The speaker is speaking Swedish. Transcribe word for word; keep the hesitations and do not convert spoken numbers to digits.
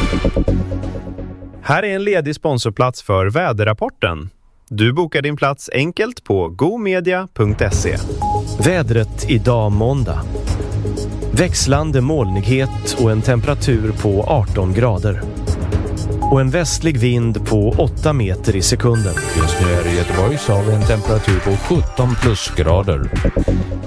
Här är en ledig sponsorplats för väderrapporten. Du bokar din plats enkelt på gomedia punkt se. Vädret idag måndag. Växlande molnighet och en temperatur på arton grader. Och en västlig vind på åtta meter i sekunden. Just nu är det i Göteborg så har vi en temperatur på sjutton plusgrader.